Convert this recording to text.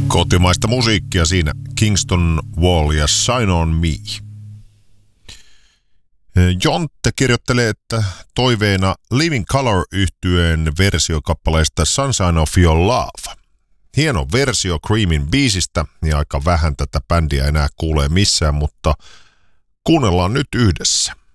Kotimaista musiikkia siinä Kingston Wall ja Shine on Me. Jontte kirjoittelee, että toiveena Living Colour -yhtyeen versiokappaleesta Sunshine of Your Love. Hieno versio Creamin biisistä ja aika vähän tätä bändiä enää kuulee missään, mutta kuunnellaan nyt yhdessä.